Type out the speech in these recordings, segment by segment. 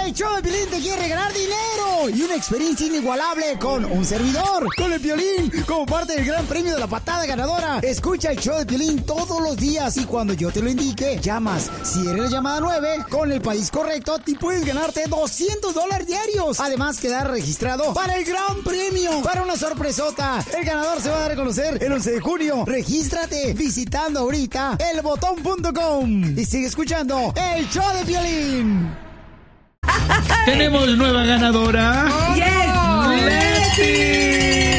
El show de Piolín te quiere ganar dinero y una experiencia inigualable con un servidor, con el Piolín, como parte del gran premio de la patada ganadora. Escucha el show de Piolín todos los días y cuando yo te lo indique, llamas. Si eres la llamada 9, con el país correcto, te puedes ganarte $200 diarios. Además, quedar registrado para el gran premio, para una sorpresota. El ganador se va a dar a conocer el 11 de junio. Regístrate visitando ahorita elbotón.com y sigue escuchando el show de Piolín. Tenemos nueva ganadora. Oh, ¡Yes! ¡Leti!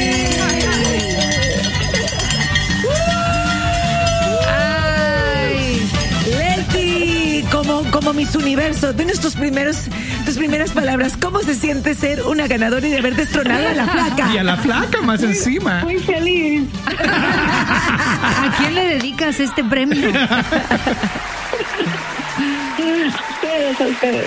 ¡Ay! Leti, como Miss Universo, dinos tus primeras palabras. ¿Cómo se siente ser una ganadora y de haber destronado a la flaca? Y a la flaca más encima. Muy feliz. ¿A quién le dedicas este premio? A ustedes.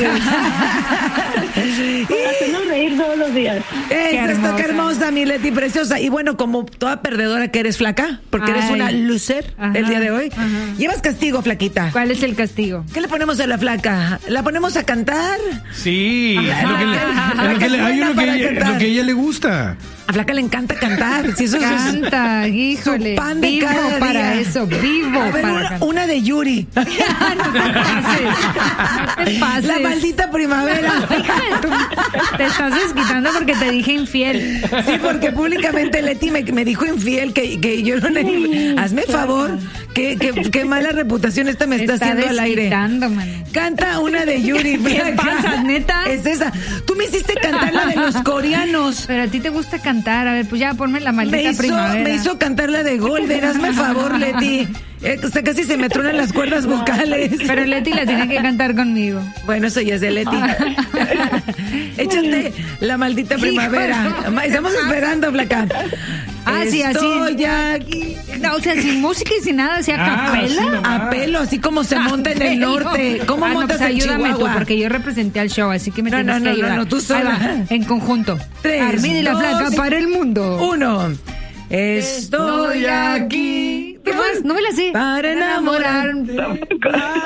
Para hacernos reír todos los días. Qué hermosa, mi Leti, preciosa. Y bueno, como toda perdedora que eres, flaca, porque eres una loser el día de hoy, llevas castigo, flaquita. ¿Cuál es el castigo? ¿Qué le ponemos a la flaca? ¿La ponemos a cantar? Sí, es lo que a ella le gusta. A flaca le encanta cantar. Si eso Canta, híjole. Su pan de vivo cada para día. eso, vivo A ver, para cantar. una de Yuri. No te pases. La maldita primavera. Te estás desquitando porque te dije infiel. Sí, porque públicamente Leti me dijo infiel que yo no le... Hazme favor. Qué mala reputación esta me está haciendo al aire. Mano. Canta una de Yuri. ¿Qué pasa, neta? Es esa. Tú me hiciste cantar la de los coreanos. Pero a ti te gusta cantar. A ver, pues ya ponme la maldita primavera. Me hizo cantar la de Golden. Hazme favor, Leti. Casi se me tronan las cuerdas vocales. Pero Leti la tiene que cantar conmigo. Bueno, eso ya es de Leti. Échate la maldita primavera. Estamos esperando, flaca. Sí, así. Estoy aquí. No, o sea, sin música y sin nada, así a capela. A pelo, así como se monta en el norte. ¿Cómo montas pues en ayúdame Chihuahua? tú, porque yo representé al show, así que me tienes que ayudar. No, tú sola. Ahí va, en conjunto. 3, Armida y la 2, flaca para el mundo. 1. Estoy aquí. ¿Qué más? No me la sé. Para enamorar.